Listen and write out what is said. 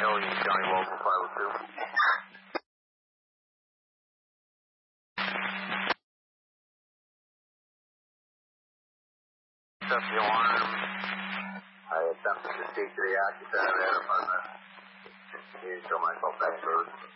LE County Local 502. Set the alarm. I attempted to speak to the occupant of that apartment. He didn't show myself back first.